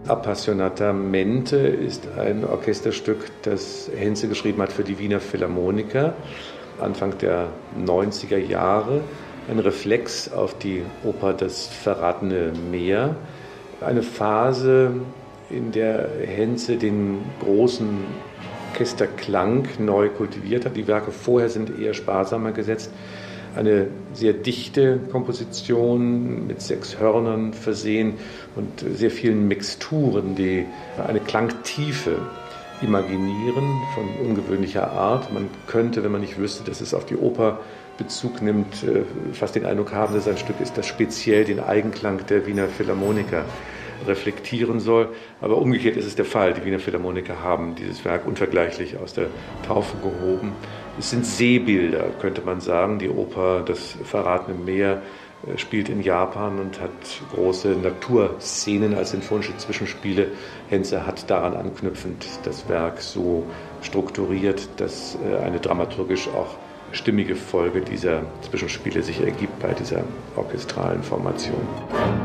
Appassionatamente ist ein Orchesterstück, das Henze geschrieben hat für die Wiener Philharmoniker Anfang der 90er Jahre. Ein Reflex auf die Oper Das verratene Meer. Eine Phase, in der Henze den großen Orchesterklang neu kultiviert hat. Die Werke vorher sind eher sparsamer gesetzt. Eine sehr dichte Komposition mit 6 Hörnern versehen und sehr vielen Mixturen, die eine Klangtiefe imaginieren von ungewöhnlicher Art. Man könnte, wenn man nicht wüsste, dass es auf die Oper Bezug nimmt, fast den Eindruck haben, dass es ein Stück ist, das speziell den Eigenklang der Wiener Philharmoniker reflektieren soll. Aber umgekehrt ist es der Fall. Die Wiener Philharmoniker haben dieses Werk unvergleichlich aus der Taufe gehoben. Es sind Seebilder, könnte man sagen. Die Oper Das verratene Meer spielt in Japan und hat große Naturszenen als sinfonische Zwischenspiele. Henze hat daran anknüpfend das Werk so strukturiert, dass eine dramaturgisch auch stimmige Folge dieser Zwischenspiele sich ergibt bei dieser orchestralen Formation.